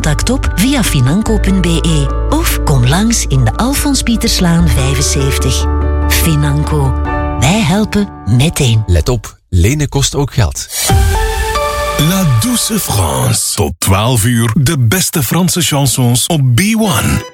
contact op via financo.be of kom langs in de Alfons Pieterslaan 75. Financo. Wij helpen meteen. Let op, lenen kost ook geld. La Douce France. Tot 12 uur de beste Franse chansons op B1.